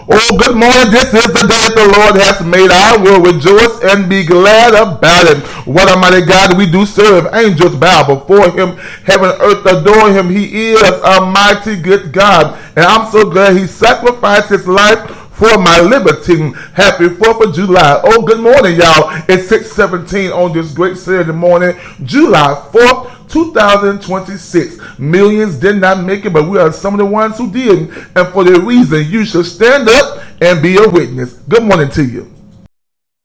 Oh, good morning. This is the day that the Lord has made. I will rejoice and be glad about it. What a mighty God we do serve. Angels bow before him. Heaven and earth adore him. He is a mighty good God. And I'm so glad he sacrificed his life for my liberty. Happy 4th of July. Oh, good morning, y'all. It's 6:17 on this great Saturday morning, July 4th, 2026. Millions did not make it, but we are some of the ones who did. And for the reason, you should stand up and be a witness. Good morning to you.